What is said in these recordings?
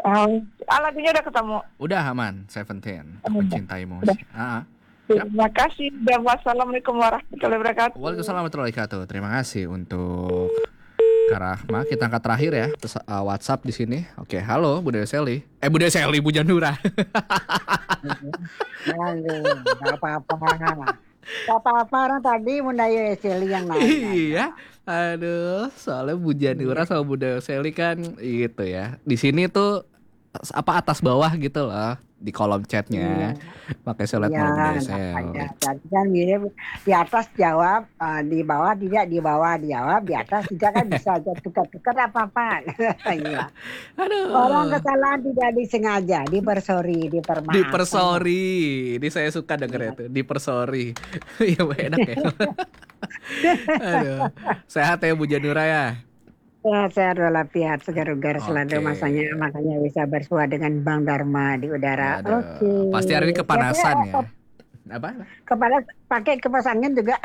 Lagunya udah ketemu. Udah aman, Seventeen. Aku Udah. mencintaimu. Udah. Siap. Terima kasih. Dan wassalamualaikum warahmatullahi wabarakatuh. Waalaikumsalam warahmatullahi wabarakatuh. Terima kasih untuk Kak Rahma. Kita angkat terakhir ya, WhatsApp di sini. Oke, halo Bu Dewi Seli. Bu Dewi Seli, Bu Janura. Nggak apa-apa. Gak apa-apa, orang tadi Bunda Yeseli yang nanya. Iya. Aduh, soalnya Bu Janura sama Bu Dewi Seli kan gitu ya. Di sini tuh atas bawah gitu loh di kolom chatnya. Makanya saya lihat malu Bu Dewi Seli. Jadi kan gini, di atas jawab, di bawah tidak, di bawah dijawab, di atas tidak, kan bisa aja tukar-tukar apa-apa. Iya. Aduh. Orang kesalahan tidak disengaja, dipermaafkan. Dipersori. Ini saya suka denger itu, dipersori. Iya, enak ya. Aduh. Sehat ya Bu Janura ya? Ya, sehat walafiat, segar-segar selalu makanya bisa bersua dengan Bang Dharma di udara. Oke. Pasti hari ini kepanasan ya. Apa? Pakai kipas angin juga.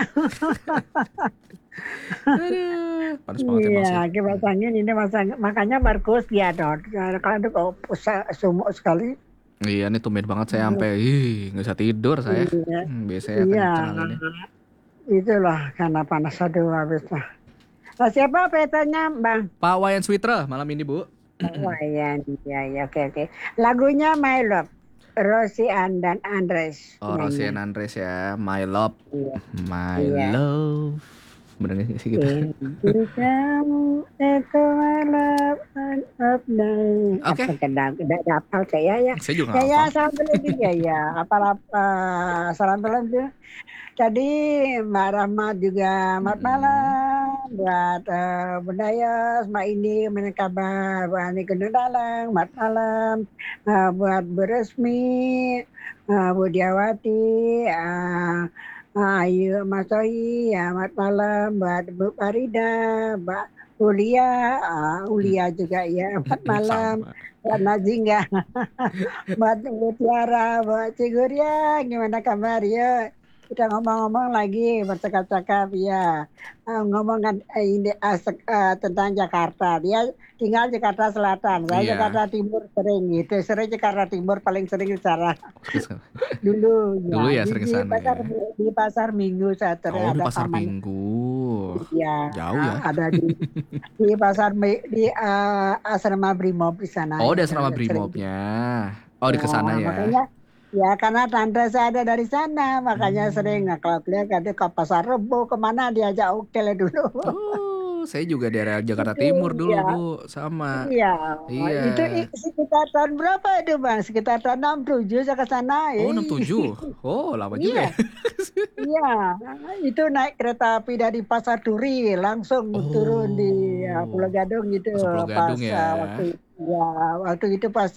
Aduh, panas banget ya. Iya, kipas angin ini makanya bagus dia dong. Kalau itu sumuk sekali. Iya, ini tumben banget saya sampai nggak bisa tidur saya. Biasanya kencang ini. Itulah karena panas, aduh habis lah. Nah, siapa petanya Bang? Pak Wayan Switra malam ini Bu. Wayan, ya oke. Lagunya My Love, Rosie dan Andres. Oh, Rosie and Andres ya, My Love, My Iya. Love. Bener gak sih gitu? Kamu itu my love of night. Oke. Udah hafal saya ya. Saya juga ya, hafal. salam belum ya. Salam belum tuh. Tadi Mbak Rahmat juga selamat malam buat Bunda Yos, Mbak Indi, mana kabar, buat Ani Gunung Dalang, selamat malam, buat Bu Resmi, Bu Diawati, Ayu Mas Sohi, selamat malam buat Bu Farida, Mbak Ulia juga ya, selamat malam. Buat Nazinga, buat Bu Tiara, buat Ciguria, gimana kabar ya? Kita ngomong-ngomong lagi, bercakap-cakap ya, ngomongkan ini tentang Jakarta. Dia tinggal Jakarta Selatan, saya Jakarta Timur sering gitu, sering Jakarta Timur paling sering bicara. Dulu ya sering sana. Di pasar Minggu saya ada di pasar Minggu. Iya. Jauh ya. Ada di pasar di asrama Brimob di sana. Oh, di asrama Brimobnya. Oh, di kesana ya. Makanya, ya karena tante saya ada dari sana, makanya sering kalau lihat ke pasar Rebo kemana diajak okel dulu. Oh, saya juga daerah Jakarta Timur dulu Bu, sama. Iya. Itu sekitar tahun berapa itu Bang? Sekitar tahun 67 saya ke sana. Oh, 67. Oh, lama juga. Iya. Itu naik kereta api dari Pasar Turi langsung turun di Pulau Gadung gitu. Pulau Gadung ya. Waktu itu pas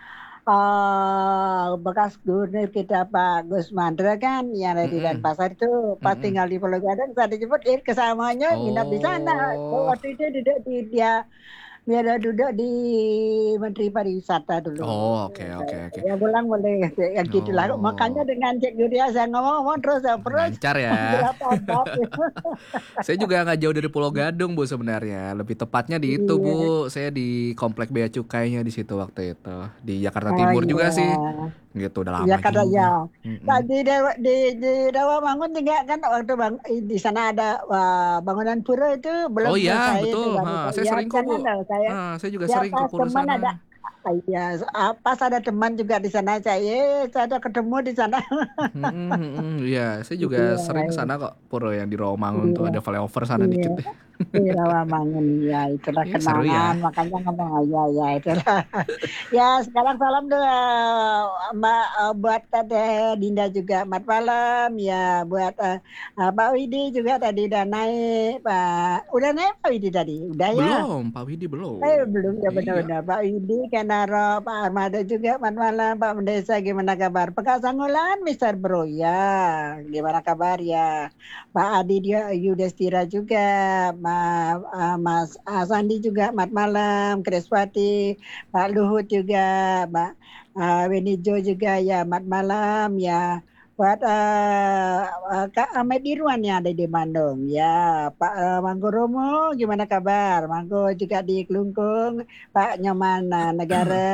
bekas gubernur kita Pak Gus Mandra kan yang ada di Denpasar itu pas tinggal di Pulau Gadung, saya dijemput kesamanya nginap di sana. Waktu itu duduk dia duduk di Menteri Pariwisata dulu. Oh, oke. Ya pulang boleh ya gitulah. Makanya dengan Cik Yuria saya ngomong terus. Lancar ya. Saya juga nggak jauh dari Pulau Gadung Bu sebenarnya. Lebih tepatnya di itu Bu. Saya di Komplek Bea Cukainya di situ waktu itu. Di Jakarta Timur juga sih. Gitu udah lama juga. Tadi di Rawamangun juga kan waktu di sana ada bangunan pura itu belum selesai. Oh iya betul. Saya sering kok Bu. Saya juga sering ke pura sana. Iya, pas ada teman juga di sana saya ada ketemu di sana. Iya, saya juga sering ke sana kok. Pura yang di Rawamangun tuh ada flyover sana dikit. Di Rawamangun ya itulah kenangan, makanya ngomong ya itulah. Ya sekarang salam dulu Mbak buat Tante Dinda juga selamat malam ya, buat Pak Widi juga tadi udah naik udah naik Pak Widi tadi udah ya? Belum, Pak Widi belum. Belum ya benar-benar Pak Widi Kenaro, Pak Armada juga selamat malam, Pak Mendesa gimana kabar? Pekasanggulan Mister Bro ya gimana kabar ya? Pak Adi Yudhistira juga, Mas Sandi juga selamat malam, Kreswati, Pak Luhut juga, Pak Benijo juga ya selamat malam ya. Buat Kak Ahmed Irwan yang ada di Bandung ya, Pak Manggo Romo gimana kabar? Manggo juga di Kelungkung, Pak Nyoman Negara